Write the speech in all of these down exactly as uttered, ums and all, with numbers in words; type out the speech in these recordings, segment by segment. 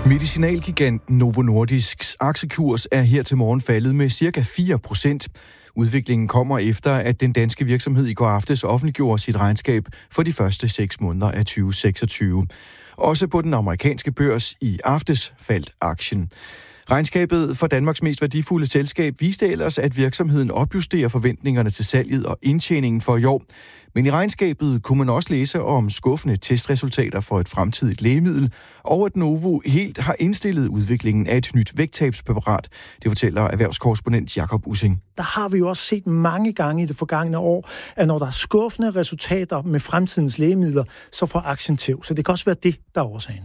Medicinalgiganten Novo Nordisks aktiekurs er her til morgen faldet med cirka fire procent. Udviklingen kommer efter, at den danske virksomhed i går aftes offentliggjorde sit regnskab for de første seks måneder af tyve seksogtyve. Også på den amerikanske børs i aftes faldt aktien. Regnskabet for Danmarks mest værdifulde selskab viste ellers, at virksomheden opjusterer forventningerne til salget og indtjeningen for i år. Men i regnskabet kunne man også læse om skuffende testresultater for et fremtidigt lægemiddel, og at Novo helt har indstillet udviklingen af et nyt vægttabspræparat. Det fortæller erhvervskorrespondent Jakob Ussing. Der har vi jo også set mange gange i det forgangne år, at når der er skuffende resultater med fremtidens lægemidler, så får aktien tæv. Så det kan også være det, der er årsagen.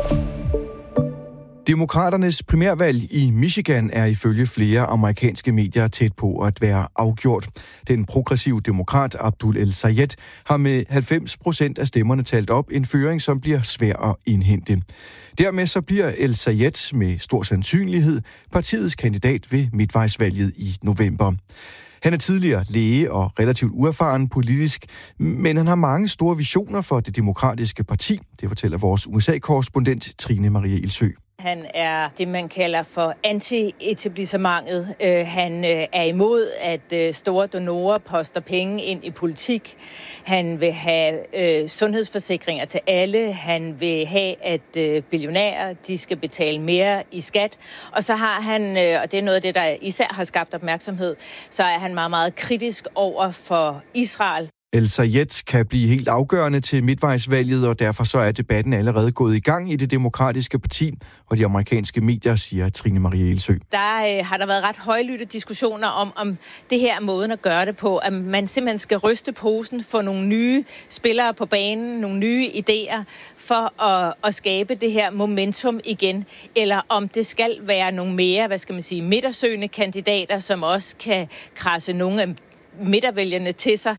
Demokraternes primærvalg i Michigan er ifølge flere amerikanske medier tæt på at være afgjort. Den progressive demokrat Abdul El-Sayed har med halvfems procent af stemmerne talt op, en føring, som bliver svær at indhente. Dermed så bliver El-Sayed med stor sandsynlighed partiets kandidat ved midtvejsvalget i november. Han er tidligere læge og relativt uerfaren politisk, men han har mange store visioner for det demokratiske parti. Det fortæller vores U S A-korrespondent Trine Marie Ilsø. Han er det, man kalder for anti-etablissementet. Uh, han uh, er imod, at uh, store donorer poster penge ind i politik. Han vil have uh, sundhedsforsikringer til alle. Han vil have, at uh, billionærer de skal betale mere i skat. Og så har han, uh, og det er noget af det, der især har skabt opmærksomhed, så er han meget, meget kritisk over for Israel. El-Sayed kan blive helt afgørende til midtvejsvalget, og derfor så er debatten allerede gået i gang i det demokratiske parti, og de amerikanske medier, siger Trine Marie Ilsø. Der øh, har der været ret højlytte diskussioner om, om det her er måden at gøre det på, at man simpelthen skal ryste posen for nogle nye spillere på banen, nogle nye idéer, for at, at skabe det her momentum igen, eller om det skal være nogle mere, hvad skal man sige, midtersøgende kandidater, som også kan krasse nogle af midtervælgerne til sig.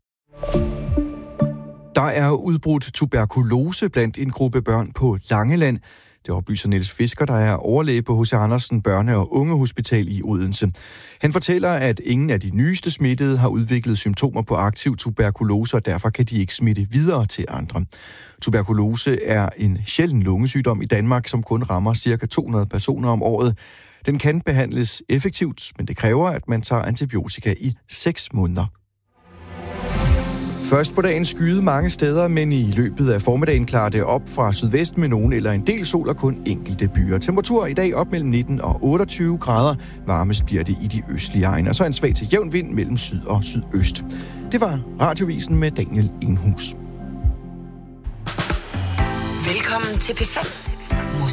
Der er udbrudt tuberkulose blandt en gruppe børn på Langeland. Det oplyser Niels Fisker, der er overlæge på H C Andersen Børne- og Ungehospital i Odense. Han fortæller, at ingen af de nyeste smittede har udviklet symptomer på aktiv tuberkulose, og derfor kan de ikke smitte videre til andre. Tuberkulose er en sjælden lungesygdom i Danmark, som kun rammer ca. to hundrede personer om året. Den kan behandles effektivt, men det kræver, at man tager antibiotika i seks måneder. Først på dagen skyde mange steder, men i løbet af formiddagen klarer det op fra sydvest med nogen eller en del sol og kun enkelte byer. Temperatur i dag op mellem nitten og otteogtyve grader. Varmest bliver det i de østlige egne, og så en svag til jævn vind mellem syd og sydøst. Det var Radiovisen med Daniel Enhus. Velkommen til P fem.